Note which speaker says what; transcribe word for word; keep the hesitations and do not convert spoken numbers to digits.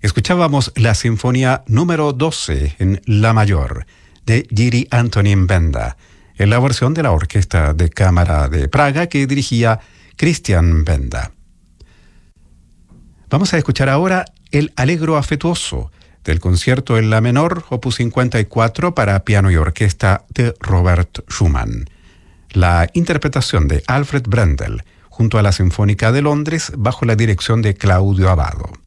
Speaker 1: Escuchábamos la Sinfonía número doce en La Mayor de Jiří Antonín Benda, en la versión de la Orquesta de Cámara de Praga que dirigía Christian Benda. Vamos a escuchar ahora el Allegro afectuoso del concierto en la menor, opus cincuenta y cuatro para piano y orquesta de Robert Schumann. La interpretación de Alfred Brendel junto a la Sinfónica de Londres bajo la dirección de Claudio Abbado.